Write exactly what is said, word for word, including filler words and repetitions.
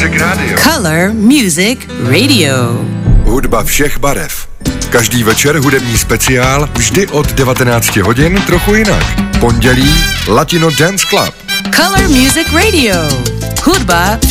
Music Radio. Color Music Radio. Hudba všech barev. Každý večer hudební speciál, vždy od devatenáct hodin trochu jinak. Pondělí Latino Dance Club. Color Music Radio. Hudba